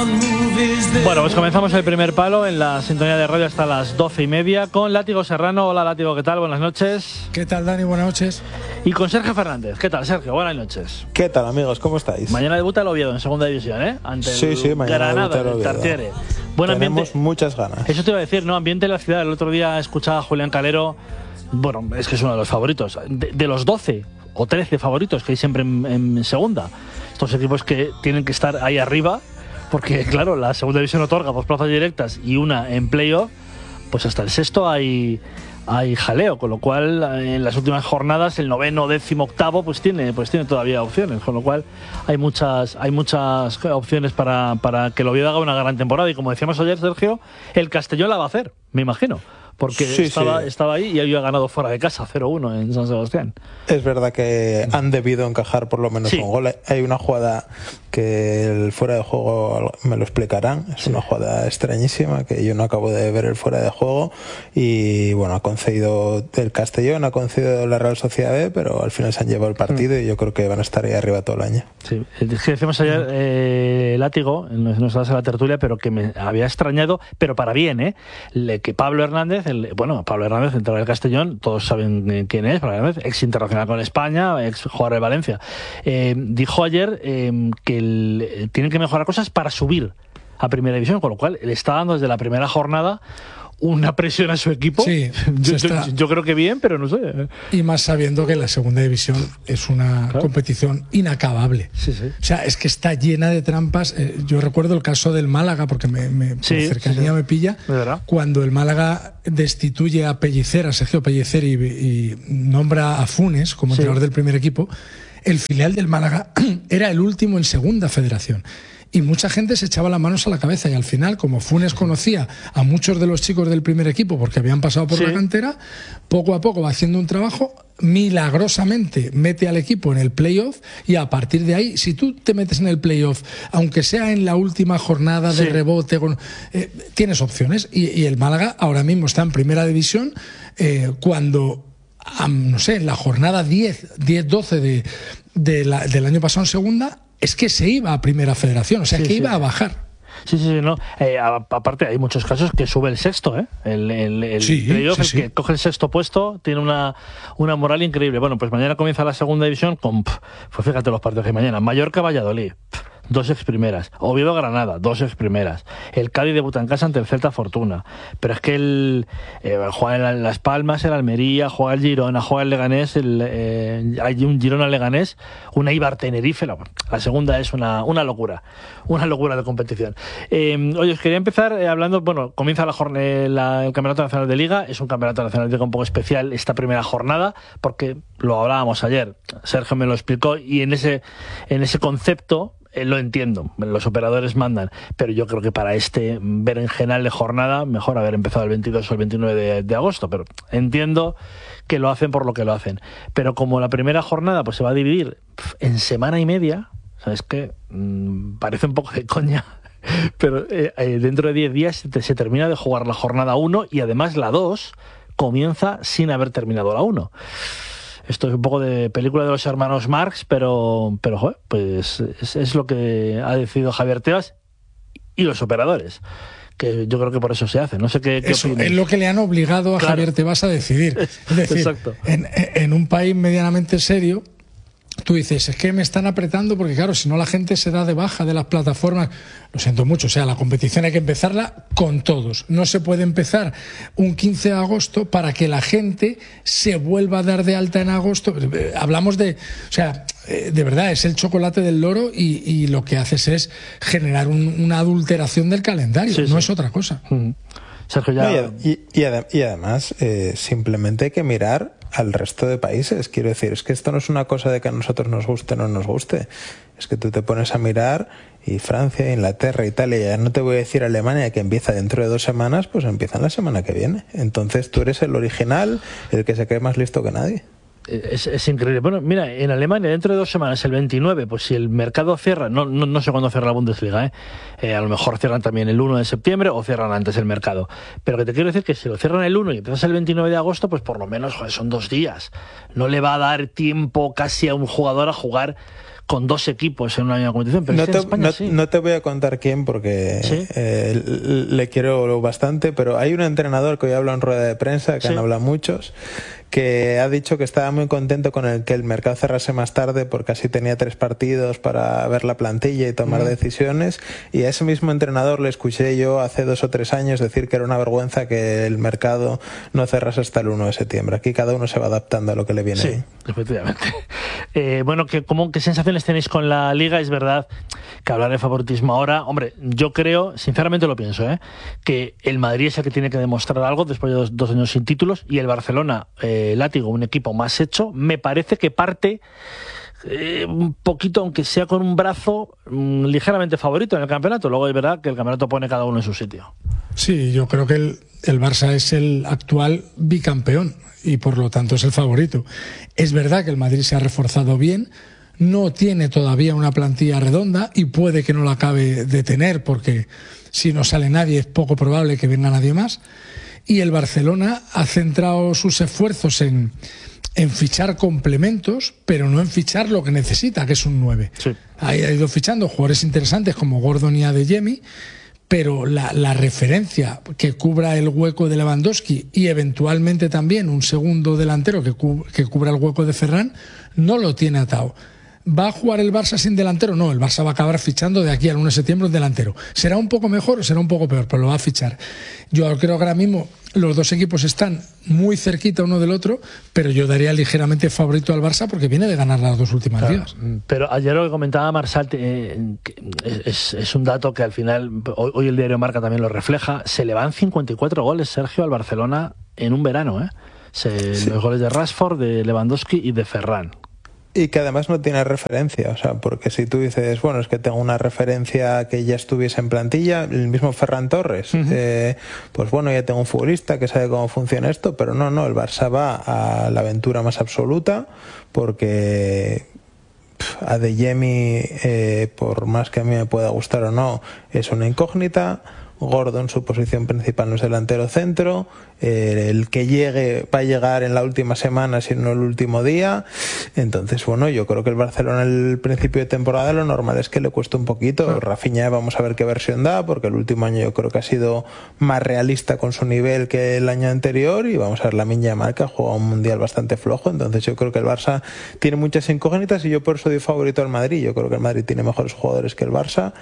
Bueno, pues comenzamos el primer palo en la sintonía de radio hasta las 12:30 con Látigo Serrano. Hola Látigo, ¿qué tal? Buenas noches. ¿Qué tal, Dani? Buenas noches. Y con Sergio Fernández. ¿Qué tal, Sergio? Buenas noches. ¿Qué tal, amigos? ¿Cómo estáis? Mañana debuta el Oviedo en segunda división, ¿eh? Ante el mañana Granada, el el Tartiere. Buen Tenemos muchas ganas. Eso te iba a decir, ¿no? Ambiente en la ciudad. El otro día escuchaba a Julián Calero. Bueno, es que es uno de los favoritos. De los 12 o 13 favoritos que hay siempre en segunda. Estos equipos que tienen que estar ahí arriba. Porque, claro, la segunda división otorga 2 plazas directas y una en playoff, pues hasta el sexto hay jaleo, con lo cual en las últimas jornadas el noveno, décimo, octavo pues tiene todavía opciones, con lo cual hay muchas opciones para que el Oviedo haga una gran temporada. Y como decíamos ayer, Sergio, el Castellón la va a hacer, me imagino. Porque estaba ahí y había ganado fuera de casa 0-1 en San Sebastián. Es verdad que han debido encajar por lo menos un gol. Hay una jugada que el fuera de juego me lo explicarán. Es una jugada extrañísima que yo no acabo de ver el fuera de juego. Y bueno, ha concedido el Castellón, ha concedido la Real Sociedad B, pero al final se han llevado el partido y yo creo que van a estar ahí arriba todo el año. Sí, es que decíamos ayer, Látigo, no estabas en la tertulia, pero que me había extrañado, pero para bien, que Pablo Hernández, Pablo Hernández, entrenador del Castellón, todos saben quién es, Pablo Hernández, ex internacional con España, ex jugador de Valencia, dijo ayer que tienen que mejorar cosas para subir a primera división, con lo cual le está dando desde la primera jornada una presión a su equipo. Sí, yo creo que bien, pero no sé. Y más sabiendo que la segunda división es una competición inacabable. Sí. O sea, es que está llena de trampas. Yo recuerdo el caso del Málaga, porque por cercanía me pilla, cuando el Málaga destituye a Pellicer, a Sergio Pellicer, y nombra a Funes como entrenador del primer equipo. El filial del Málaga era el último en segunda federación. Y mucha gente se echaba las manos a la cabeza y al final, como Funes conocía a muchos de los chicos del primer equipo porque habían pasado por la cantera, poco a poco va haciendo un trabajo, milagrosamente mete al equipo en el playoff y a partir de ahí, si tú te metes en el playoff, aunque sea en la última jornada de rebote, tienes opciones. Y el Málaga ahora mismo está en primera división cuando... no sé, en la jornada 10-12 del año pasado en segunda, es que se iba a primera federación, o sea, que iba a bajar. No. Aparte hay muchos casos que sube el sexto, el playoff, el que coge el sexto puesto tiene una moral increíble. Bueno, pues mañana comienza la segunda división con, pues fíjate los partidos de mañana: Mallorca-Valladolid, 2 ex-primeras. Oviedo-Granada, 2 ex-primeras. El Cádiz debuta en casa ante el Celta Fortuna. Pero es que juega en Las Palmas, el Almería, juega el Girona, juega el Leganés, hay un Girona-Leganés, un Eibar-Tenerife. La segunda es una locura de competición. Oye, os quería empezar hablando, bueno, comienza el Campeonato Nacional de Liga. Es un Campeonato Nacional de Liga un poco especial esta primera jornada, porque lo hablábamos ayer, Sergio me lo explicó, y en ese concepto lo entiendo, los operadores mandan, pero yo creo que para este berenjenal de jornada mejor haber empezado el 22 o el 29 de agosto, pero entiendo que lo hacen por lo que lo hacen. Pero como la primera jornada pues se va a dividir en semana y media, ¿sabes qué? Parece un poco de coña, pero dentro de 10 días se termina de jugar la jornada 1 y además la 2 comienza sin haber terminado la 1. Esto es un poco de película de los hermanos Marx, pero joder, pues es lo que ha decidido Javier Tebas y los operadores, que yo creo que por eso se hace. No sé qué eso opinas. Es lo que le han obligado a Javier Tebas a decidir. Es decir, exacto. En un país medianamente serio, tú dices, es que me están apretando porque claro, si no la gente se da de baja de las plataformas. Lo siento mucho, o sea, la competición hay que empezarla con todos. No se puede empezar un 15 de agosto para que la gente se vuelva a dar de alta en agosto. Hablamos de verdad, es el chocolate del loro y lo que haces es generar una adulteración del calendario, no es otra cosa. Sergio, ya... y además, simplemente hay que mirar al resto de países. Quiero decir, es que esto no es una cosa de que a nosotros nos guste o no nos guste. Es que tú te pones a mirar y Francia, Inglaterra, Italia, ya no te voy a decir Alemania, que empieza dentro de 2 semanas, pues empiezan la semana que viene. Entonces tú eres el original, el que se cree más listo que nadie. Es increíble. Bueno, mira, en Alemania dentro de 2 semanas, el 29, pues si el mercado cierra, no sé cuándo cierra la Bundesliga, a lo mejor cierran también el 1 de septiembre o cierran antes el mercado. Pero que te quiero decir que si lo cierran el 1 y empiezas el 29 de agosto, pues por lo menos son 2 días. No le va a dar tiempo casi a un jugador a jugar con 2 equipos en una misma competición. Pero no te voy a contar quién porque ¿sí? Le quiero bastante, pero hay un entrenador que hoy habla en rueda de prensa, que han hablado muchos, que ha dicho que estaba muy contento con que el mercado cerrase más tarde porque así tenía 3 partidos para ver la plantilla y tomar decisiones, y a ese mismo entrenador le escuché yo hace 2 o 3 años decir que era una vergüenza que el mercado no cerrase hasta el 1 de septiembre. Aquí cada uno se va adaptando a lo que le viene. Sí, efectivamente. Bueno, ¿qué sensaciones tenéis con la Liga? Es verdad que hablar de favoritismo ahora, hombre, yo creo, sinceramente lo pienso, que el Madrid es el que tiene que demostrar algo después de 2 años sin títulos, y el Barcelona, látigo, un equipo más hecho, me parece que parte un poquito, aunque sea con un brazo ligeramente favorito en el campeonato. Luego es verdad que el campeonato pone cada uno en su sitio. Sí, yo creo que el Barça es el actual bicampeón y por lo tanto es el favorito. Es verdad que el Madrid se ha reforzado bien, no tiene todavía una plantilla redonda y puede que no la acabe de tener, porque si no sale nadie es poco probable que venga nadie más. Y el Barcelona ha centrado sus esfuerzos en fichar complementos, pero no en fichar lo que necesita, que es un 9. Sí. Ha ido fichando jugadores interesantes como Gordon y Adeyemi, pero la referencia que cubra el hueco de Lewandowski y eventualmente también un segundo delantero que cubra el hueco de Ferran, no lo tiene atado. ¿Va a jugar el Barça sin delantero? No, el Barça va a acabar fichando de aquí al 1 de septiembre un delantero. ¿Será un poco mejor o será un poco peor? Pero lo va a fichar. Yo creo que ahora mismo los 2 equipos están muy cerquita uno del otro, pero yo daría ligeramente favorito al Barça porque viene de ganar las 2 últimas ligas. Pero ayer lo que comentaba Marsal es un dato que al final, hoy el diario Marca también lo refleja, se le van 54 goles, Sergio, al Barcelona en un verano. Los goles de Rashford, de Lewandowski y de Ferran. Y que además no tiene referencia, o sea, porque si tú dices, bueno, es que tengo una referencia que ya estuviese en plantilla, el mismo Ferran Torres, pues bueno, ya tengo un futbolista que sabe cómo funciona esto, pero no, el Barça va a la aventura más absoluta, porque Adeyemi, por más que a mí me pueda gustar o no, es una incógnita. Gordon, su posición principal no es delantero centro, el que llegue va a llegar en la última semana, si no el último día. Entonces, bueno, yo creo que el Barcelona el principio de temporada lo normal es que le cueste un poquito. Rafinha, vamos a ver qué versión da, porque el último año yo creo que ha sido más realista con su nivel que el año anterior, y vamos a ver Lamine Yamal, que ha jugado un mundial bastante flojo. Entonces yo creo que el Barça tiene muchas incógnitas y yo por eso doy favorito al Madrid. Yo creo que el Madrid tiene mejores jugadores que el Barça,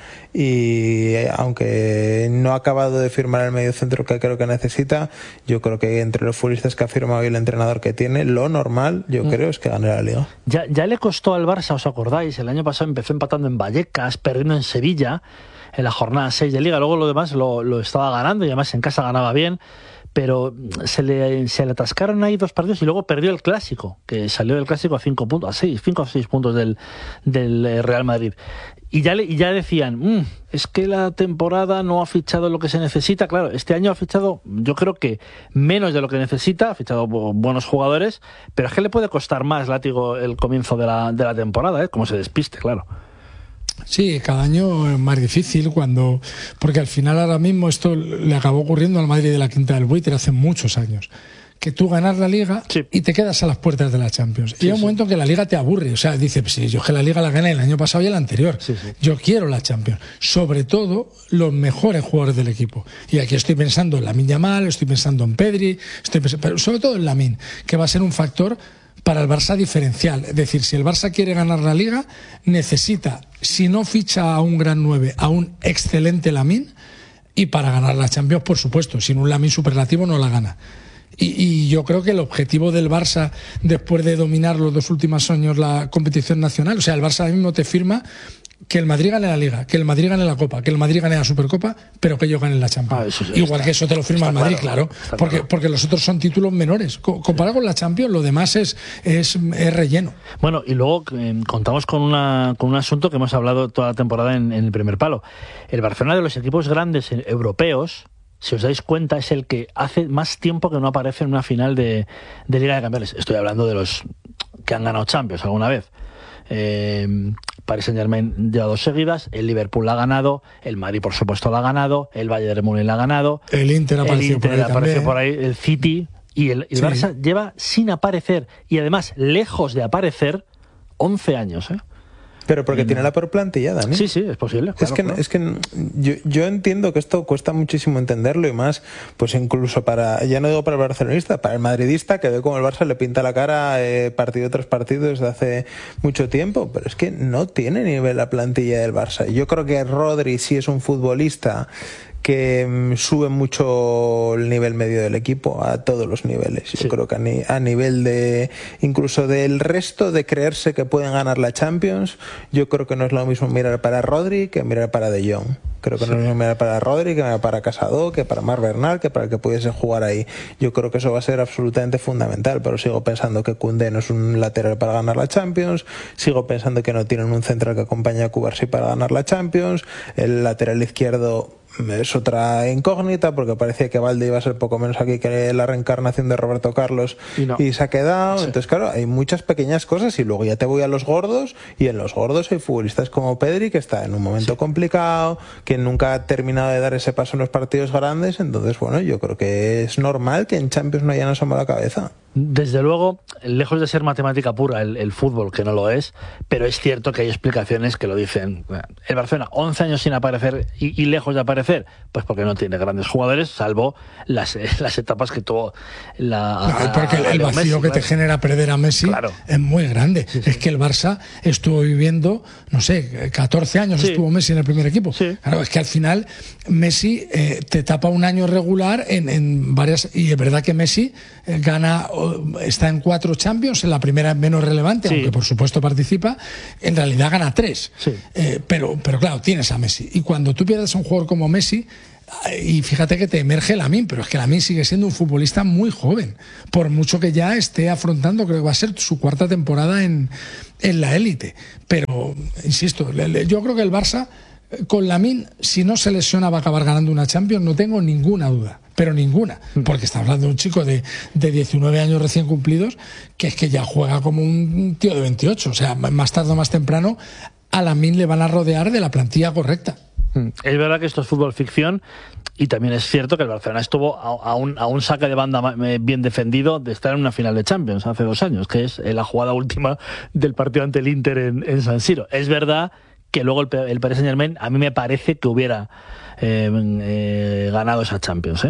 y aunque no ha acabado de firmar el mediocentro que creo que necesita, yo creo que entre los futbolistas que ha firmado y el entrenador que tiene, lo normal, yo creo, es que gane la Liga. Ya le costó al Barça, ¿os acordáis? El año pasado empezó empatando en Vallecas, perdiendo en Sevilla en la jornada 6 de Liga, luego lo demás lo estaba ganando y además en casa ganaba bien, pero se le atascaron ahí 2 partidos y luego perdió el Clásico, que salió del Clásico a 5 o 6 puntos del Real Madrid. Y ya decían, es que la temporada no ha fichado lo que se necesita. Claro, este año ha fichado, yo creo que menos de lo que necesita, ha fichado buenos jugadores, pero es que le puede costar más, látigo, el comienzo de la temporada, como se despiste, claro. Sí, cada año es más difícil porque al final ahora mismo esto le acabó ocurriendo al Madrid de la Quinta del Buitre hace muchos años, que tú ganas la Liga y te quedas a las puertas de la Champions. Y hay un momento en que la Liga te aburre. O sea, dices, pues, yo que la Liga la gané el año pasado y el anterior. Yo quiero la Champions. Sobre todo, los mejores jugadores del equipo. Y aquí estoy pensando en Lamine Yamal, estoy pensando en Pedri, pero sobre todo en Lamine, que va a ser un factor para el Barça diferencial. Es decir, si el Barça quiere ganar la Liga, necesita, si no ficha a un gran 9, a un excelente Lamine, y para ganar la Champions, por supuesto, sin un Lamine superlativo no la gana. Y yo creo que el objetivo del Barça, después de dominar los 2 últimos años la competición nacional, o sea, el Barça ahora mismo te firma que el Madrid gane la Liga, que el Madrid gane la Copa, que el Madrid gane la Supercopa, pero que ellos ganen la Champions. Igual que eso te lo firma el Madrid, claro, porque los otros son títulos menores. Comparado con la Champions, lo demás es relleno. Bueno, y luego contamos con un asunto que hemos hablado toda la temporada en el primer palo. El Barcelona, de los equipos grandes europeos, si os dais cuenta, es el que hace más tiempo que no aparece en una final de Liga de Campeones. Estoy hablando de los que han ganado Champions alguna vez. Paris Saint-Germain lleva 2 seguidas, el Liverpool la ha ganado, el Madrid por supuesto la ha ganado, el Bayern Múnich la ha ganado, el Inter apareció por ahí, el City, y el Barça lleva sin aparecer, y además lejos de aparecer, 11 años, Pero porque tiene la peor plantilla, Dani. Sí, es posible. Claro, es que yo entiendo que esto cuesta muchísimo entenderlo, y más, pues incluso ya no digo para el barcelonista, para el madridista que ve como el Barça le pinta la cara partido tras partido desde hace mucho tiempo, pero es que no tiene nivel la plantilla del Barça. Yo creo que Rodri sí es un futbolista que sube mucho el nivel medio del equipo a todos los niveles. Yo creo que a nivel de incluso del resto de creerse que pueden ganar la Champions, yo creo que no es lo mismo mirar para Rodri que mirar para De Jong. Creo que no es lo mismo mirar para Rodri que mirar para Casado, que para Marc Bernal, que para el que pudiese jugar ahí. Yo creo que eso va a ser absolutamente fundamental, pero sigo pensando que Koundé no es un lateral para ganar la Champions, sigo pensando que no tienen un central que acompañe a Cubarsí para ganar la Champions, el lateral izquierdo es otra incógnita, porque parecía que Valde iba a ser poco menos aquí que la reencarnación de Roberto Carlos, y se ha quedado. Entonces, claro, hay muchas pequeñas cosas, y luego ya te voy a los gordos, y en los gordos hay futbolistas como Pedri, que está en un momento complicado, que nunca ha terminado de dar ese paso en los partidos grandes. Entonces, bueno, yo creo que es normal que en Champions no hayan asomado la cabeza. Desde luego, lejos de ser matemática pura el fútbol, que no lo es, pero es cierto que hay explicaciones que lo dicen. El Barcelona, 11 años sin aparecer y lejos de aparecer, pues porque no tiene grandes jugadores, salvo las etapas que tuvo porque el vacío Messi, que te genera perder a Messi es muy grande. Es que el Barça estuvo viviendo, no sé, 14 años estuvo Messi en el primer equipo. Claro, es que al final Messi te tapa un año regular en varias, y es verdad que Messi está en 4 Champions, en la primera es menos relevante, aunque por supuesto participa, en realidad gana 3. Pero claro, tienes a Messi, y cuando tú pierdes a un jugador como Messi, y fíjate que te emerge Lamine, pero es que Lamine sigue siendo un futbolista muy joven, por mucho que ya esté afrontando, creo que va a ser su 4ª temporada en la élite. Pero, insisto, yo creo que el Barça con Lamine, si no se lesiona, va a acabar ganando una Champions, no tengo ninguna duda, pero ninguna, porque está hablando de un chico de 19 años recién cumplidos, que es que ya juega como un tío de 28, o sea, más tarde o más temprano a Lamine le van a rodear de la plantilla correcta. Es verdad que esto es fútbol ficción, y también es cierto que el Barcelona estuvo a un saque de banda bien defendido de estar en una final de Champions hace 2 años, que es la jugada última del partido ante el Inter en San Siro. Es verdad que luego el Paris Saint-Germain a mí me parece que hubiera ganado esa Champions,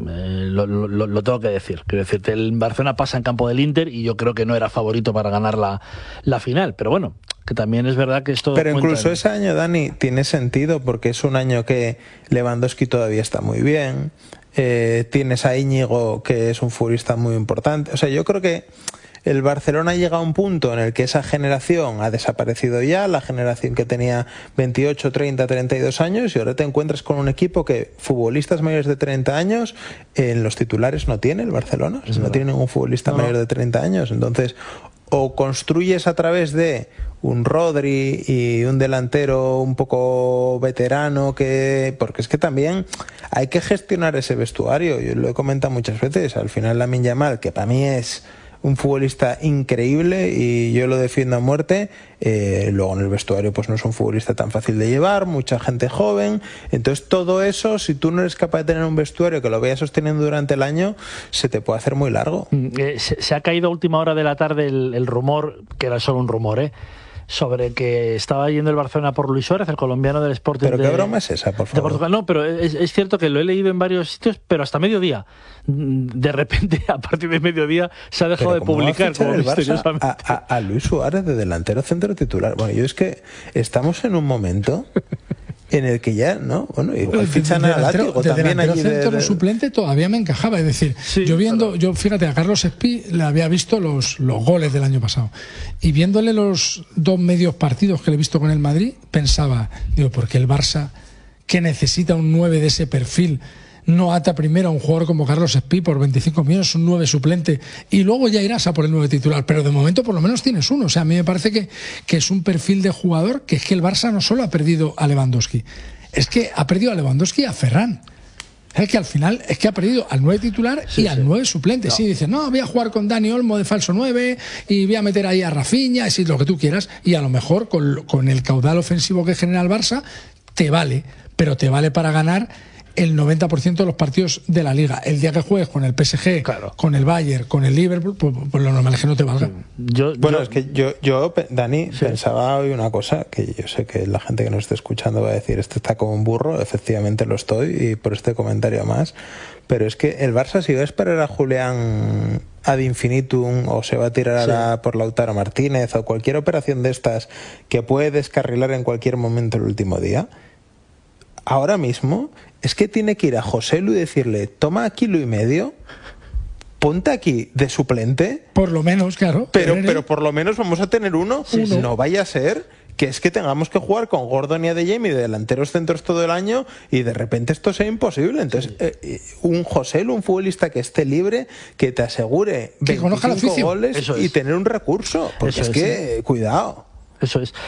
lo tengo que decir. Quiero decirte, el Barcelona pasa en campo del Inter y yo creo que no era favorito para ganar la final, pero bueno, que también es verdad que esto... Pero incluso ese año, Dani, tiene sentido, porque es un año que Lewandowski todavía está muy bien, tienes a Íñigo, que es un futbolista muy importante. O sea, yo creo que el Barcelona llega a un punto en el que esa generación ha desaparecido ya, la generación que tenía 28, 30, 32 años, y ahora te encuentras con un equipo que futbolistas mayores de 30 años en los titulares no tiene el Barcelona, o sea, no tiene ningún futbolista mayor de 30 años. Entonces, o construyes a través de un Rodri y un delantero un poco veterano, porque es que también hay que gestionar ese vestuario. Yo lo he comentado muchas veces, al final Lamine Yamal, que para mí es un futbolista increíble y yo lo defiendo a muerte, luego en el vestuario pues no es un futbolista tan fácil de llevar, mucha gente joven. Entonces todo eso, si tú no eres capaz de tener un vestuario que lo vayas sosteniendo durante el año, se te puede hacer muy largo. Se ha caído a última hora de la tarde el rumor, que era solo un rumor, sobre que estaba yendo el Barcelona por Luis Suárez, el colombiano del Sporting. ¿Pero qué broma es esa, por favor? De Portugal. No, pero es cierto que lo he leído en varios sitios, pero hasta mediodía. De repente, a partir de mediodía, se ha dejado de publicar. Como el Barça a Luis Suárez de delantero centro titular. Bueno, yo es que estamos en un momento en el que ya, ¿no? Bueno, igual fichan a Látigo también allí centro suplente todavía me encajaba, es decir, sí, yo fíjate, a Carlos Espí le había visto los goles del año pasado, y viéndole los 2 medios partidos que le he visto con el Madrid, pensaba, porque el Barça, que necesita un 9 de ese perfil, no ata primero a un jugador como Carlos Espí por 25 millones, un 9 suplente, y luego ya irás a por el 9 titular, pero de momento por lo menos tienes uno. O sea, a mí me parece que es un perfil de jugador que es que el Barça no solo ha perdido a Lewandowski, es que ha perdido a Lewandowski y a Ferran. Es que al final es que ha perdido al 9 titular y al 9 suplente. No. Sí, dice, no, voy a jugar con Dani Olmo de falso 9 y voy a meter ahí a Rafinha, y lo que tú quieras, y a lo mejor con el caudal ofensivo que genera el Barça te vale, pero te vale para ganar el 90% de los partidos de la Liga. El día que juegues con el PSG, con el Bayern, con el Liverpool, pues lo normal es que no te valga. Es que yo Dani, pensaba hoy una cosa, que yo sé que la gente que nos esté escuchando va a decir, este está como un burro, efectivamente lo estoy, y por este comentario más, pero es que el Barça, si va a esperar a Julián ad infinitum, o se va a tirar por Lautaro Martínez, o cualquier operación de estas que puede descarrilar en cualquier momento el último día, ahora mismo es que tiene que ir a Joselu y decirle, toma kilo y medio, ponte aquí de suplente. Por lo menos, claro. Pero por lo menos vamos a tener uno. No vaya a ser que es que tengamos que jugar con Gordon y Adeyemi de delanteros centros todo el año y de repente esto sea imposible. Entonces, un Joselu, un futbolista que esté libre, que te asegure 25 goles y tener un recurso. Porque cuidado. Eso es.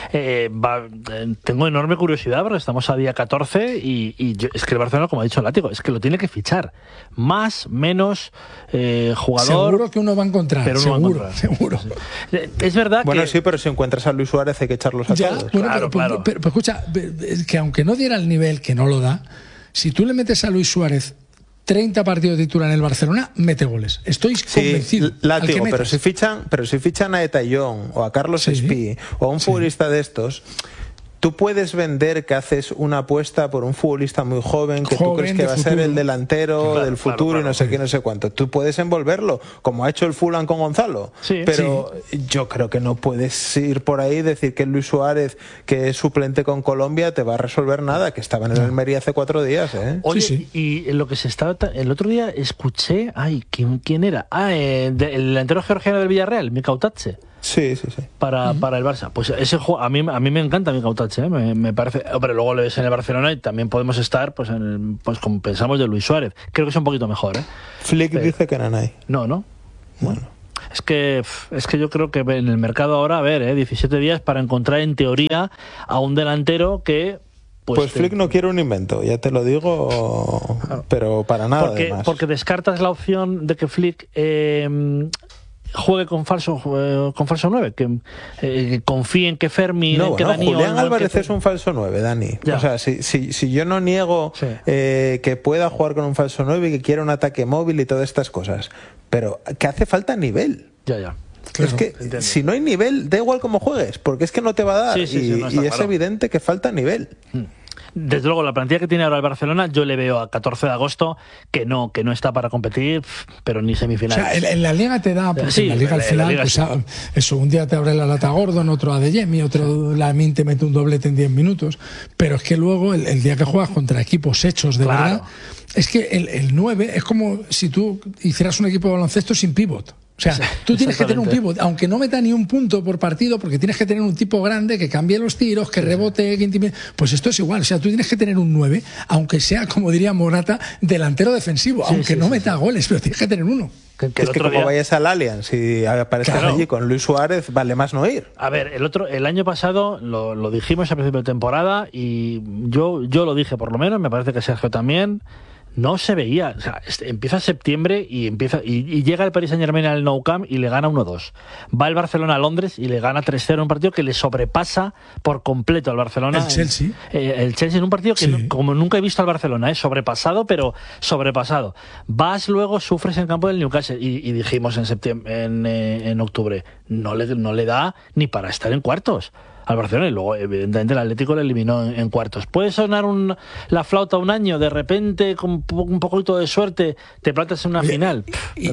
Tengo enorme curiosidad porque estamos a día 14 y es que el Barcelona, como ha dicho el Látigo, es que lo tiene que fichar. Más, menos, jugador... Seguro que uno va a encontrar, pero seguro. Es verdad que... sí, pero si encuentras a Luis Suárez hay que echarlos a todos. Bueno, pero escucha, que aunque no diera el nivel que no lo da, si tú le metes a Luis Suárez 30 partidos de titular en el Barcelona, mete goles. Estoy convencido. Látigo, pero si fichan a Etayón o a Carlos Espí o a un futbolista de estos, tú puedes vender que haces una apuesta por un futbolista muy joven, que tú crees que va a ser el delantero del futuro y no sé qué, no sé cuánto. Tú puedes envolverlo, como ha hecho el Fulham con Gonzalo. Pero yo creo que no puedes ir por ahí y decir que Luis Suárez, que es suplente con Colombia, te va a resolver nada, que estaba en el Almería hace 4 días. Oye, y en lo que se estaba... El otro día escuché... ¿Quién era? El delantero georgiano del Villarreal, Mikau Tatse. Sí. Para el Barça. Pues ese juego a mí me encanta Mikau Tatse, me parece. Pero luego le ves en el Barcelona y también podemos estar como pensamos de Luis Suárez. Creo que es un poquito mejor, Flick dice que Nanay. No. Bueno. Es que yo creo que en el mercado ahora, 17 días para encontrar en teoría a un delantero que Pues Flick no quiere un invento, ya te lo digo, pero para nada. Porque descartas la opción de que Flick juegue con falso 9, que confíe en que Fermi, que Dani Julián Álvarez es un falso 9, Dani. Ya. O sea, si yo no niego que pueda jugar con un falso 9 y que quiera un ataque móvil y todas estas cosas, pero que hace falta nivel. Ya. Claro, es que si no hay nivel, da igual cómo juegues, porque es que no te va a dar, y es evidente que falta nivel. Desde luego, la plantilla que tiene ahora el Barcelona, yo le veo a 14 de agosto que no está para competir, pero ni semifinales. O sea, en la Liga te da, porque en la Liga al final, eso, un día te abre la lata Gordon, otro Adeyemi, otro Lamine te mete un doblete en 10 minutos, pero es que luego, el día que juegas contra equipos hechos de verdad, es que el 9 es como si tú hicieras un equipo de baloncesto sin pivot. O sea, tú tienes que tener un pívot, aunque no meta ni un punto por partido, porque tienes que tener un tipo grande que cambie los tiros, que rebote, que intimide. Pues esto es igual. O sea, tú tienes que tener un 9, aunque sea, como diría Morata, delantero defensivo, aunque no meta goles, pero tienes que tener uno. Es que como vayas al Allianz y aparezcas allí con Luis Suárez, vale más no ir. A ver, el año pasado lo dijimos a principio de temporada y yo lo dije por lo menos, me parece que Sergio también. No se veía, o sea, empieza septiembre y llega el Paris Saint-Germain al Nou Camp y le gana 1-2. Va el Barcelona a Londres y le gana 3-0 en un partido que le sobrepasa por completo al Barcelona. El Chelsea. El Chelsea en un partido que como nunca he visto al Barcelona, sobrepasado, pero sobrepasado. Vas luego, sufres en campo del Newcastle y dijimos en octubre, no le da ni para estar en cuartos al Barcelona, y luego evidentemente el Atlético le eliminó en cuartos. Puede sonar la flauta un año, de repente con un poquito de suerte te plantas en una final.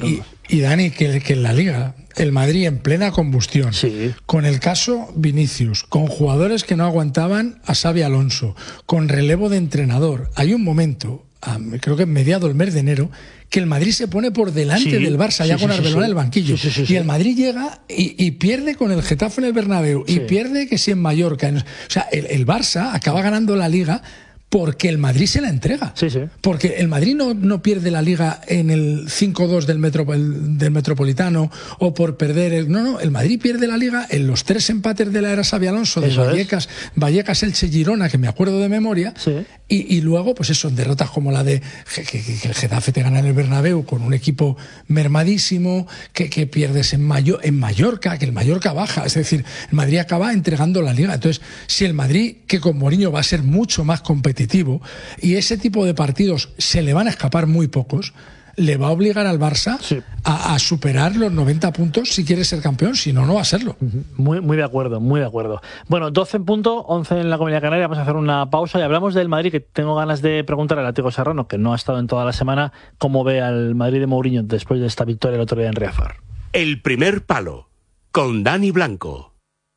Y Dani, que en la Liga el Madrid en plena combustión, con el caso Vinicius, con jugadores que no aguantaban a Xabi Alonso, con relevo de entrenador, hay un momento, creo que en mediado el mes de enero, que el Madrid se pone por delante del Barça, ya con Arbeloa en el banquillo. Y el Madrid llega y pierde con el Getafe en el Bernabéu, y pierde que si en Mallorca. O sea, el Barça acaba ganando la Liga porque el Madrid se la entrega. Sí, sí. Porque el Madrid no pierde la Liga en el 5-2 del Metropolitano o por perder... No, el Madrid pierde la Liga en los 3 empates de la era Xabi Alonso, de Vallecas, Elche, Girona, que me acuerdo de memoria, sí. y luego, pues eso, en derrotas como la de que el Getafe te gana en el Bernabéu con un equipo mermadísimo, que pierdes en Mallorca, que el Mallorca baja. Es decir, el Madrid acaba entregando la Liga. Entonces, si el Madrid, que con Mourinho va a ser mucho más competitivo, y ese tipo de partidos se le van a escapar muy pocos, le va a obligar al Barça a superar los 90 puntos si quiere ser campeón, si no, no va a serlo. Muy de acuerdo, muy de acuerdo. Bueno, 12 en punto, 11 en la Comunidad Canaria. Vamos a hacer una pausa y hablamos del Madrid, que tengo ganas de preguntarle a Látigo Serrano, que no ha estado en toda la semana, cómo ve al Madrid de Mourinho después de esta victoria el otro día en Riazor. El primer palo, con Dani Blanco.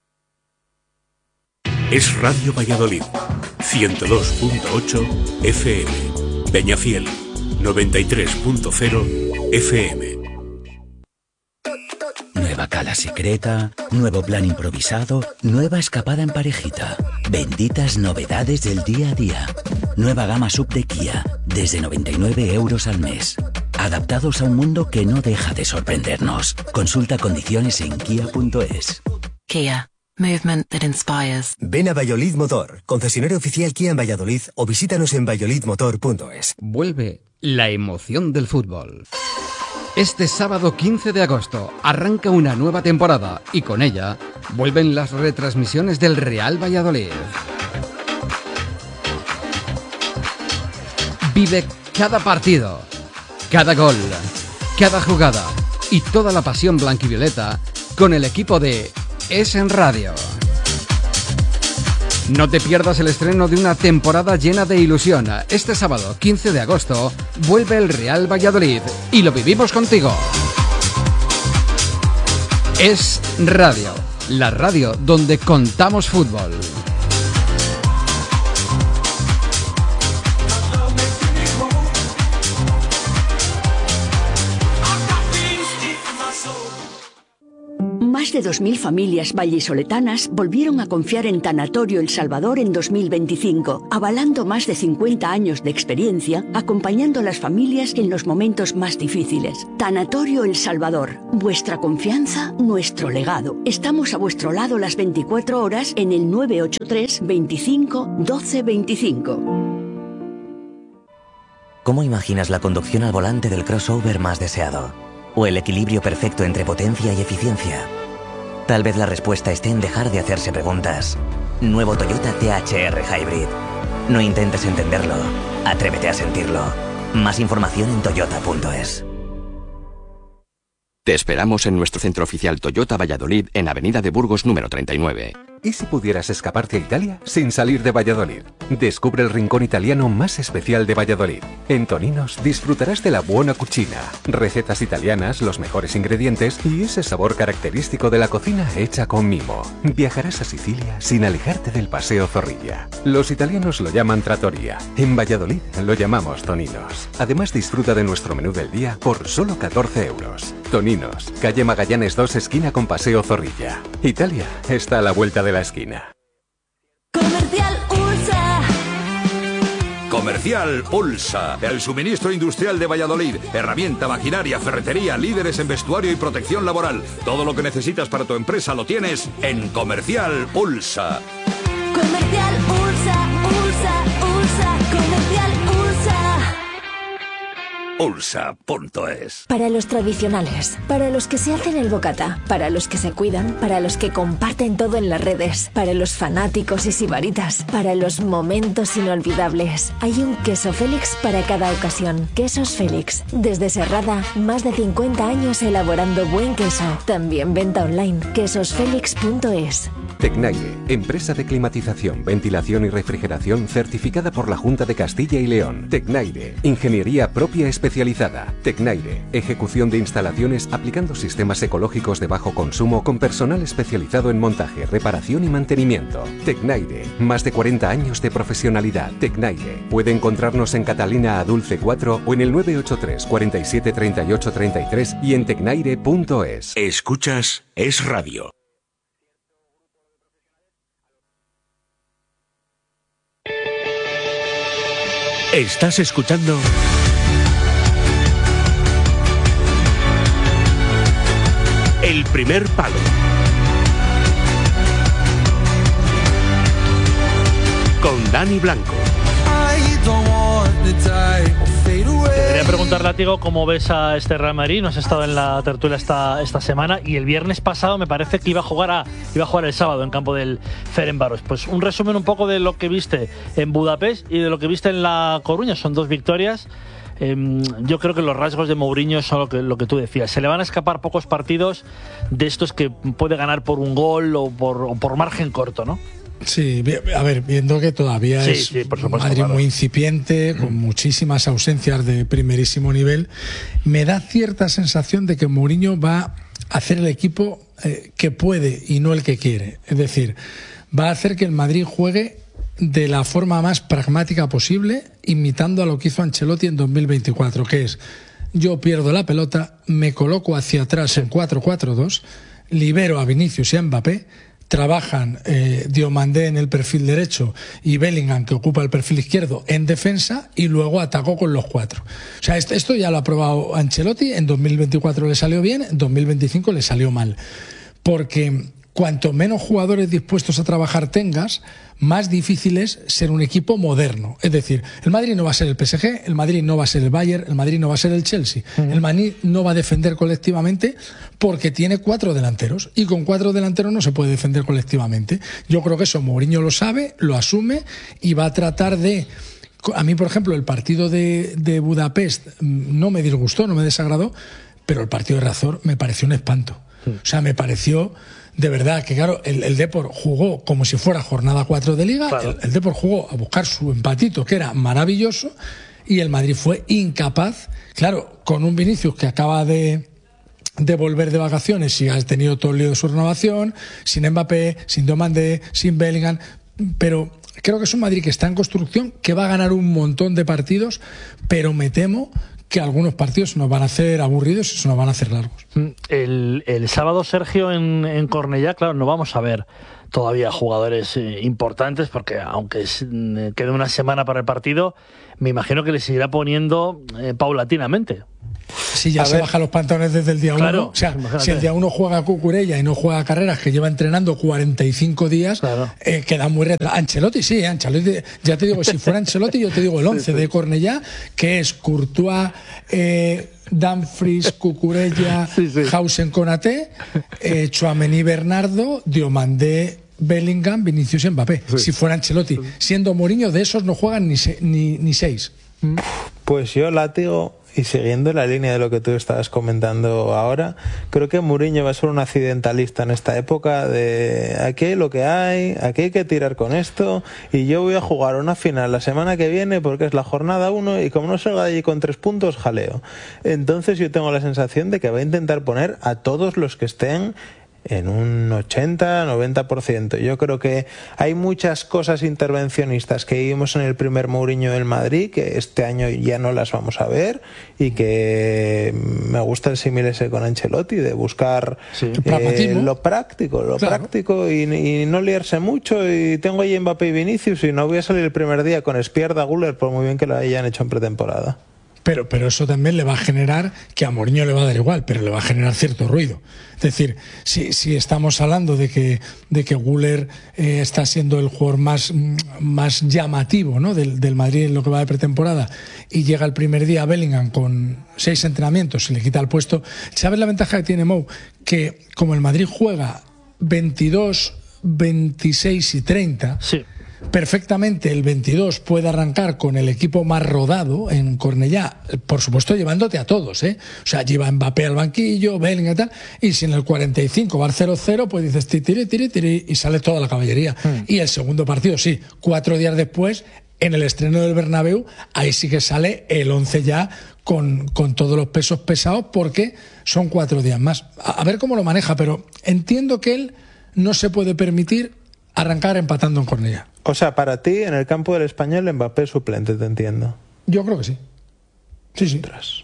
Es Radio Valladolid, 102.8 FM, Peñafiel, 93.0 FM. Nueva cala secreta, nuevo plan improvisado, nueva escapada en parejita. Benditas novedades del día a día. Nueva gama sub de Kia, desde 99 euros al mes. Adaptados a un mundo que no deja de sorprendernos. Consulta condiciones en kia.es. Kia. Movement that inspires. Ven a Valladolid Motor, concesionario oficial Kia en Valladolid, o visítanos en valladolidmotor.es. Vuelve la emoción del fútbol. Este sábado 15 de agosto arranca una nueva temporada y con ella vuelven las retransmisiones del Real Valladolid. Vive cada partido, cada gol, cada jugada y toda la pasión blanquivioleta con el equipo de Es en Radio. No te pierdas el estreno de una temporada llena de ilusión. Este sábado 15 de agosto vuelve el Real Valladolid y lo vivimos contigo. Es Radio, la radio donde contamos fútbol. Más de 2.000 familias vallisoletanas volvieron a confiar en Tanatorio El Salvador en 2025, avalando más de 50 años de experiencia, acompañando a las familias en los momentos más difíciles. Tanatorio El Salvador, vuestra confianza, nuestro legado. Estamos a vuestro lado las 24 horas en el 983 25 12 25. ¿Cómo imaginas la conducción al volante del crossover más deseado? ¿O el equilibrio perfecto entre potencia y eficiencia? Tal vez la respuesta esté en dejar de hacerse preguntas. Nuevo Toyota THR Hybrid. No intentes entenderlo, atrévete a sentirlo. Más información en toyota.es. Te esperamos en nuestro centro oficial Toyota Valladolid en Avenida de Burgos número 39. ¿Y si pudieras escaparte a Italia sin salir de Valladolid? Descubre el rincón italiano más especial de Valladolid. En Toninos disfrutarás de la buona cucina, recetas italianas, los mejores ingredientes y ese sabor característico de la cocina hecha con mimo. Viajarás a Sicilia sin alejarte del Paseo Zorrilla. Los italianos lo llaman trattoria. En Valladolid lo llamamos Toninos. Además disfruta de nuestro menú del día por solo 14 euros. Toninos, calle Magallanes 2, esquina con Paseo Zorrilla. Italia está a la vuelta de la esquina. Comercial Ulsa. Comercial Ulsa, el suministro industrial de Valladolid. Herramienta, maquinaria, ferretería, líderes en vestuario y protección laboral. Todo lo que necesitas para tu empresa lo tienes en Comercial Ulsa. Comercial Ulsa, Ulsa, Ulsa, Comercial Ulsa. Ulsa.es. Para los tradicionales, para los que se hacen el bocata, para los que se cuidan, para los que comparten todo en las redes, para los fanáticos y sibaritas, para los momentos inolvidables. Hay un queso Félix para cada ocasión. Quesos Félix. Desde Serrada, más de 50 años elaborando buen queso. También venta online. quesosfelix.es. Tecnaire, empresa de climatización, ventilación y refrigeración certificada por la Junta de Castilla y León. Tecnaire, ingeniería propia especializada. Tecnaire, ejecución de instalaciones aplicando sistemas ecológicos de bajo consumo con personal especializado en montaje, reparación y mantenimiento. Tecnaire, más de 40 años de profesionalidad. Tecnaire, puede encontrarnos en Catalina Adulce 4 o en el 983 47 38 33 y en tecnaire.es. Escuchas Es Radio. Estás escuchando El Primer Palo con Dani Blanco. Te quería preguntar, Látigo, cómo ves a este Real Madrid. No has estado en la tertulia esta semana y el viernes pasado me parece que iba a jugar el sábado en campo del Ferencváros. Pues un resumen un poco de lo que viste en Budapest y de lo que viste en La Coruña. Son 2 victorias. Yo creo que los rasgos de Mourinho son lo que tú decías. Se le van a escapar pocos partidos de estos que puede ganar por un gol o por margen corto, ¿no? Sí, a ver, viendo que todavía es por supuesto, Madrid claro, muy incipiente, con muchísimas ausencias de primerísimo nivel, me da cierta sensación de que Mourinho va a hacer el equipo que puede y no el que quiere. Es decir, va a hacer que el Madrid juegue de la forma más pragmática posible, imitando a lo que hizo Ancelotti en 2024, que es: yo pierdo la pelota, me coloco hacia atrás en 4-4-2, libero a Vinicius y a Mbappé, trabajan Diomandé en el perfil derecho y Bellingham, que ocupa el perfil izquierdo, en defensa, y luego atacó con los 4. O sea, esto ya lo ha probado Ancelotti, en 2024 le salió bien, en 2025 le salió mal. Porque cuanto menos jugadores dispuestos a trabajar tengas, más difícil es ser un equipo moderno. Es decir, el Madrid no va a ser el PSG, el Madrid no va a ser el Bayern, el Madrid no va a ser el Chelsea. El Madrid no va a defender colectivamente porque tiene 4 delanteros, y con 4 delanteros no se puede defender colectivamente. Yo creo que eso Mourinho lo sabe, lo asume y va a tratar de... A mí, por ejemplo, el partido de Budapest no me disgustó, no me desagradó, pero el partido de Razor me pareció un espanto. O sea, me pareció... De verdad que, claro, el Depor jugó como si fuera jornada 4 de Liga, claro. El Depor jugó a buscar su empatito, que era maravilloso, y el Madrid fue incapaz, claro, con un Vinicius que acaba de volver de vacaciones y ha tenido todo el lío de su renovación, sin Mbappé, sin Diomandé, sin Bellingham, pero creo que es un Madrid que está en construcción, que va a ganar un montón de partidos, pero me temo que algunos partidos nos van a hacer aburridos y se nos van a hacer largos. El sábado, Sergio, en Cornellá, claro, no vamos a ver todavía jugadores importantes, porque aunque quede una semana para el partido, me imagino que le seguirá poniendo paulatinamente. Sí, ya se baja los pantalones desde el día 1. O sea, imagínate. Si el día 1 juega Cucurella y no juega Carreras, que lleva entrenando 45 días, queda muy retrasado. Ancelotti, sí, Ancelotti, ya te digo, si fuera Ancelotti, yo te digo el 11 de Cornellá, que es Courtois, Dumfries, Cucurella, Hausen, Konaté, Tchouaméni, Bernardo, Diomandé, Bellingham, Vinicius y Mbappé. Si fuera Ancelotti. Siendo Mourinho, de esos no juegan ni 6. Pues yo, Látigo, y siguiendo la línea de lo que tú estabas comentando ahora, creo que Mourinho va a ser un accidentalista en esta época de aquí lo que hay, aquí hay que tirar con esto, y yo voy a jugar una final la semana que viene porque es la jornada 1 y como no salga de allí con 3 puntos, jaleo. Entonces yo tengo la sensación de que va a intentar poner a todos los que estén en un 80-90%. Yo creo que hay muchas cosas intervencionistas que vimos en el primer Mourinho del Madrid que este año ya no las vamos a ver, y que me gusta el símil ese con Ancelotti de buscar lo práctico y no liarse mucho. Y tengo ahí Mbappé y Vinicius y no voy a salir el primer día con Espierda, Güler, por muy bien que lo hayan hecho en pretemporada. Pero eso también le va a generar, que a Mourinho le va a dar igual, pero le va a generar cierto ruido. Es decir, si estamos hablando de que Güler está siendo el jugador más llamativo, ¿no?, del Madrid en lo que va de pretemporada, y llega el primer día a Bellingham con 6 entrenamientos, se le quita el puesto. ¿Sabes la ventaja que tiene Mou? Que como el Madrid juega 22, 26 y 30... Sí. Perfectamente el 22 puede arrancar con el equipo más rodado en Cornellá, por supuesto llevándote a todos, O sea, lleva Mbappé al banquillo, Bellingham y tal, y si en el 45 va al 0-0, pues dices tiri, y sale toda la caballería. Y el segundo partido, sí, 4 días después, en el estreno del Bernabéu, ahí sí que sale el 11 ya con todos los pesos pesados, porque son 4 días más. A ver cómo lo maneja, pero entiendo que él no se puede permitir arrancar empatando en Cornellá. O sea, para ti, en el campo del Español, Mbappé suplente, te entiendo. Yo creo que sí. Sí.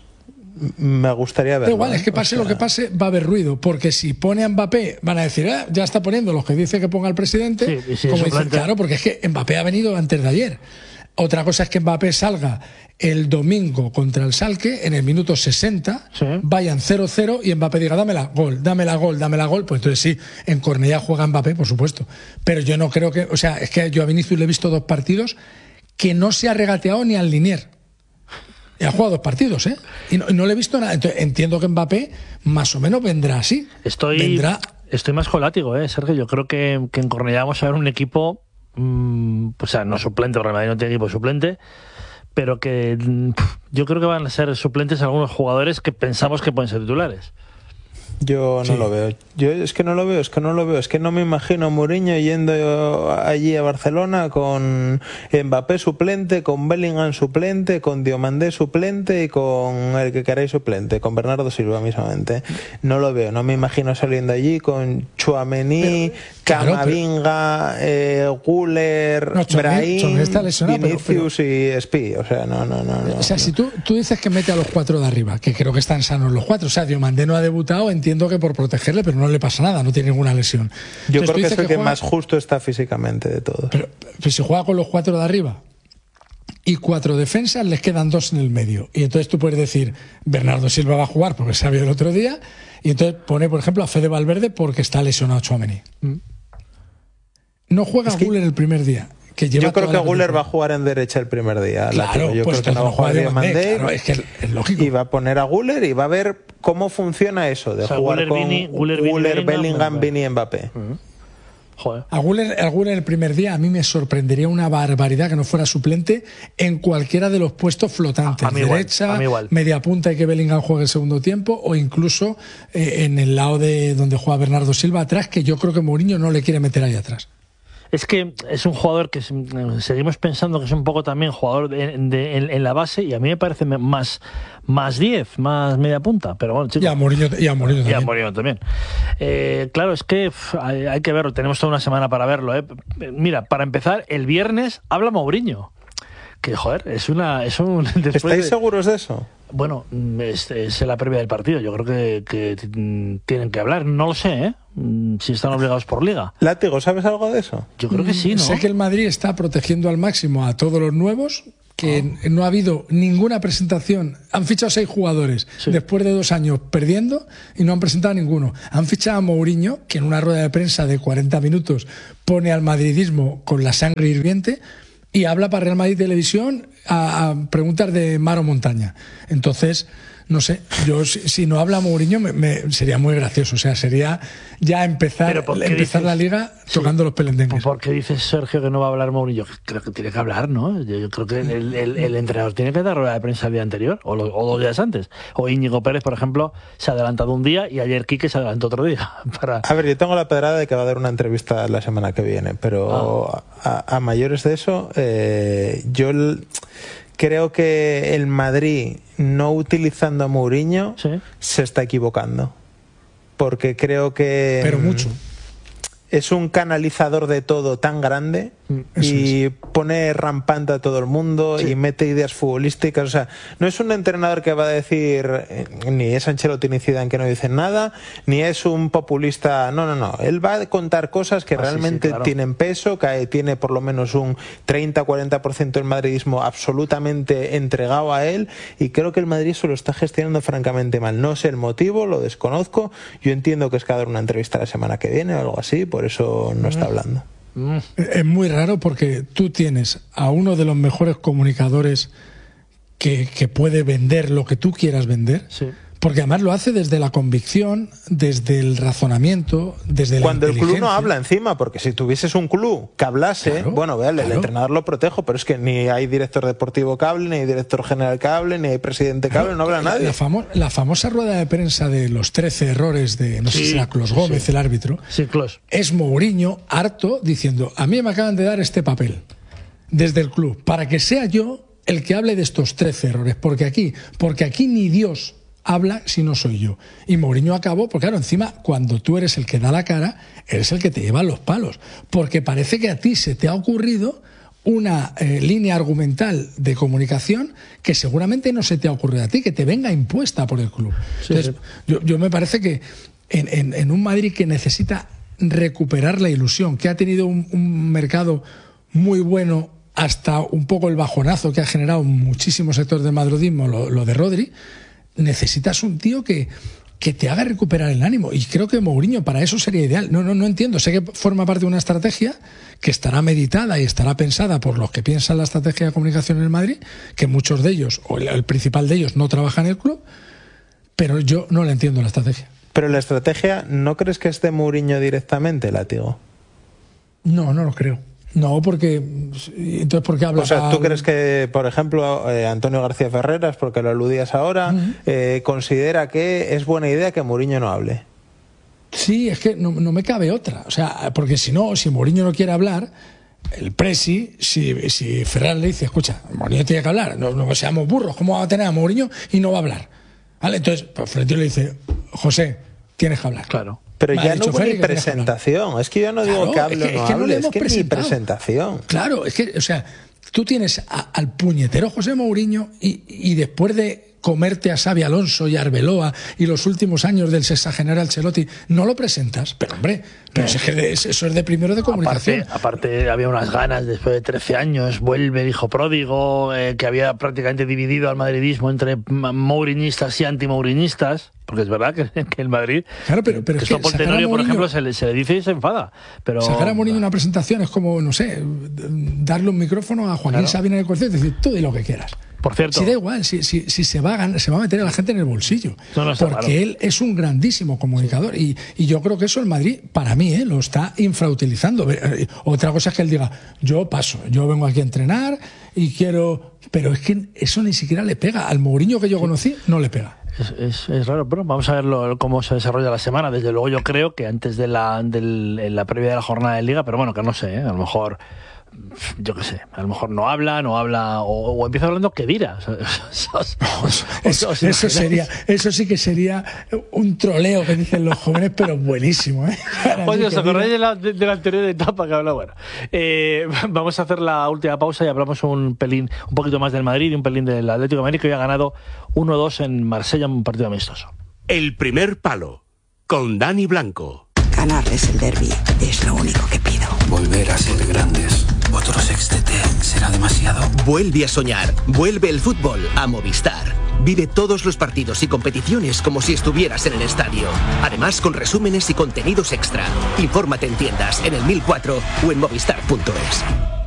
Me gustaría verlo. Pero igual, es que pase lo que pase, va a haber ruido, porque si pone a Mbappé, van a decir, ya está poniendo los que dice que ponga el presidente, como dicen, claro, porque es que Mbappé ha venido antes de ayer. Otra cosa es que Mbappé salga el domingo contra el Schalke en el minuto 60, vayan 0-0 y Mbappé diga dámela, gol, pues entonces sí, en Cornellà juega Mbappé, por supuesto. Pero yo no creo que, o sea, es que yo a Vinicius le he visto 2 partidos que no se ha regateado ni al Linier. Y ha jugado 2 partidos, ¿eh? Y no le he visto nada. Entonces, entiendo que Mbappé más o menos vendrá así. Estoy más con látigo, Sergio. Yo creo que en Cornellà vamos a ver un equipo, o sea, no suplente, porque Madrid no tiene equipo suplente, pero que yo creo que van a ser suplentes algunos jugadores que pensamos que pueden ser titulares. Yo no lo veo. Es que no lo veo. Es que no me imagino a Mourinho yendo allí a Barcelona con Mbappé suplente, con Bellingham suplente, con Diomandé suplente y con el que queráis suplente, con Bernardo Silva mismamente. No lo veo. No me imagino saliendo allí con Tchouaméni, Camavinga, Güler, Brahim, Vinicius y Espi. O sea, no. O sea, si tú dices que mete a los 4 de arriba, que creo que están sanos los 4. O sea, Diomandé no ha debutado, entiendo que por protegerle, pero no le pasa nada, no tiene ninguna lesión. Yo creo que es el que más justo está físicamente de todos. Pero si juega con los 4 de arriba y 4 defensas, les quedan 2 en el medio. Y entonces tú puedes decir, Bernardo Silva va a jugar porque se ha visto el otro día, y entonces pone, por ejemplo, a Fede Valverde porque está lesionado Tchouaméni. No juega Güler el primer día. Yo creo que Güler va a jugar en derecha el primer día. Claro, yo creo que no va a jugar Diomandé. Claro, es que es lógico. Y va a poner a Güler y va a ver cómo funciona eso de jugar Güler, Bellingham, Vini y Mbappé. Joder. A Güler el primer día a mí me sorprendería una barbaridad que no fuera suplente en cualquiera de los puestos flotantes. Derecha, media punta y que Bellingham juegue el segundo tiempo, o incluso en el lado de donde juega Bernardo Silva atrás, que yo creo que Mourinho no le quiere meter ahí atrás. Es que es un jugador que seguimos pensando que es un poco también jugador en la base, y a mí me parece más 10, más media punta, pero bueno, chicos. Y a Mourinho también. Claro, es que hay que verlo, tenemos toda una semana para verlo. Mira, para empezar, el viernes habla Mourinho. Que, joder, ¿Estáis seguros de eso? Bueno, es la previa del partido. Yo creo que tienen que hablar. No lo sé, si están obligados por liga. Látigo, ¿sabes algo de eso? Yo creo que sí, ¿no? Sé que el Madrid está protegiendo al máximo a todos los nuevos, que no ha habido ninguna presentación. Han fichado 6 jugadores después de 2 años perdiendo y no han presentado a ninguno. Han fichado a Mourinho, que en una rueda de prensa de 40 minutos pone al madridismo con la sangre hirviente, y habla para Real Madrid Televisión a preguntas de mar o montaña. Entonces, no sé, yo si no habla Mourinho sería muy gracioso. O sea, sería ya empezar la liga tocando los pelendengues. ¿Por qué dices, Sergio, que no va a hablar Mourinho? Creo que tiene que hablar, ¿no? Yo creo que el entrenador tiene que dar rueda de prensa el día anterior o 2 días antes. O Íñigo Pérez, por ejemplo, se ha adelantado un día y ayer Quique se adelantó otro día. A ver, yo tengo la pedrada de que va a dar una entrevista la semana que viene, pero a mayores de eso, yo creo que el Madrid, no utilizando a Mourinho, se está equivocando. Porque creo que... Pero mucho. Es un canalizador de todo tan grande y pone rampante a todo el mundo y mete ideas futbolísticas. O sea, no es un entrenador que va a decir, ni es Ancelotti ni Zidane que no dicen nada, ni es un populista. No. Él va a contar cosas que realmente tienen peso, que tiene por lo menos un 30-40% del madridismo absolutamente entregado a él, y creo que el Madrid se lo está gestionando francamente mal. No sé el motivo, lo desconozco. Yo entiendo que es que va a dar una entrevista la semana que viene o algo así, por eso no está hablando. Es muy raro porque tú tienes a uno de los mejores comunicadores que puede vender lo que tú quieras vender. Porque además lo hace desde la convicción, desde el razonamiento, desde cuando la inteligencia. El club no habla encima, porque si tuvieses un club que hablase, el entrenador lo protejo, pero es que ni hay director deportivo que hable, ni hay director general que hable, ni hay presidente que hable, no habla nadie. La famosa rueda de prensa de los 13 errores de, no sé si era Clos Gómez, el árbitro, es Mourinho harto diciendo, a mí me acaban de dar este papel desde el club, para que sea yo el que hable de estos 13 errores, porque aquí ni Dios habla si no soy yo. Y Mourinho acabó, porque claro, encima, cuando tú eres el que da la cara, eres el que te lleva los palos. Porque parece que a ti se te ha ocurrido una línea argumental de comunicación que seguramente no se te ha ocurrido a ti, que te venga impuesta por el club. Entonces, yo me parece que en un Madrid que necesita recuperar la ilusión, que ha tenido un mercado muy bueno hasta un poco el bajonazo que ha generado muchísimos sectores del madridismo, lo de Rodri, necesitas un tío que te haga recuperar el ánimo. Y creo que Mourinho para eso sería ideal. No entiendo. Sé que forma parte de una estrategia que estará meditada y estará pensada por los que piensan la estrategia de comunicación en el Madrid, que muchos de ellos, o el principal de ellos, no trabaja en el club, pero yo no le entiendo la estrategia. Pero la estrategia, ¿no crees que es de Mourinho directamente, Látigo? No lo creo. No, porque... Entonces, ¿por qué hablas? O sea, ¿tú crees que, por ejemplo, Antonio García Ferreras, porque lo aludías ahora, considera que es buena idea que Mourinho no hable? Sí, es que no me cabe otra. O sea, porque si Mourinho no quiere hablar, el presi, si Ferreras le dice, escucha, Mourinho tiene que hablar, no seamos burros, ¿cómo va a tener a Mourinho y no va a hablar? ¿Vale? Entonces, Florentino le dice, José, tienes que hablar. Claro. Pero ya no hubo ni presentación. Es que yo no digo que hable o no hable, es que ni presentación. Claro, es que, o sea, tú tienes al puñetero José Mourinho y después de comerte a Xabi Alonso y a Arbeloa y los últimos años del sexagenario Ancelotti, no lo presentas. Pero hombre, eso es de primero de comunicación. Aparte había unas ganas, después de 13 años, vuelve el hijo pródigo, que había prácticamente dividido al madridismo entre mourinistas y anti-mourinistas. Porque es verdad que el Madrid, claro, pero que esto Paul Tenorio, por ejemplo, se le dice y se enfada. Pero sacar a Mourinho una presentación es como, no sé, darle un micrófono a Joaquín Sabina en el concierto y decir, tú di lo que quieras. Por cierto, si da igual, si se va a meter a la gente en el bolsillo. Porque él es un grandísimo comunicador. Y yo creo que eso el Madrid, para mí, lo está infrautilizando. Otra cosa es que él diga, yo paso, yo vengo aquí a entrenar y quiero... Pero es que eso ni siquiera le pega. Al Mourinho que yo conocí, no le pega. Es raro, pero vamos a ver cómo se desarrolla la semana. Desde luego yo creo que antes de la previa de la jornada de Liga, pero bueno, que no sé, a lo mejor, yo qué sé, a lo mejor no habla o empieza hablando que dirá. Eso sí que sería un troleo que dicen los jóvenes, pero buenísimo, ¿eh? Oye, ¿os acordáis de la anterior etapa que hablaba? Bueno, vamos a hacer la última pausa y hablamos un poquito más del Madrid y un pelín del Atlético de Madrid, que hoy ha ganado 1-2 en Marsella, un partido amistoso. El primer palo, con Dani Blanco. Ganarles el derbi es lo único que pido. Volver a ser grandes. Otro sextete será demasiado. Vuelve a soñar. Vuelve el fútbol a Movistar. Vive todos los partidos y competiciones como si estuvieras en el estadio. Además, con resúmenes y contenidos extra. Infórmate en tiendas, en el 1004 o en movistar.es.